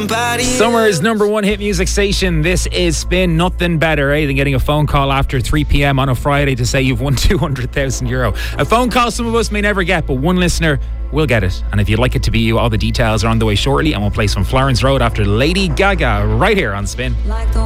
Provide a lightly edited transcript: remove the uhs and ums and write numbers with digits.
Summer's number one hit music station. This is Spin. Nothing better, than getting a phone call after 3 p.m. on a Friday to say you've won €200,000. A phone call some of us may never get, but one listener will get it. And if you'd like it to be you, all the details are on the way shortly, and we'll play some Florence Road after Lady Gaga right here on Spin.